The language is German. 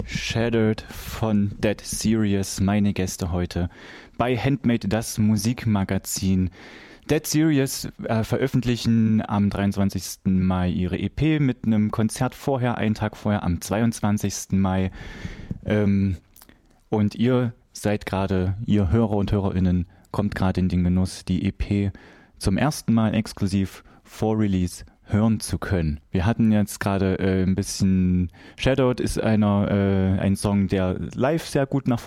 Shattered von Dead Serious, meine Gäste heute bei Handmade, das Musikmagazin. Dead Serious veröffentlichen am 23. Mai ihre EP mit einem Konzert vorher, einen Tag vorher, am 22. Mai. Und ihr seid gerade, ihr Hörer und Hörerinnen, kommt gerade in den Genuss, die EP zum ersten Mal exklusiv vor Release hören zu können. Wir hatten jetzt gerade ein bisschen Shadowed ist ein Song, der live sehr gut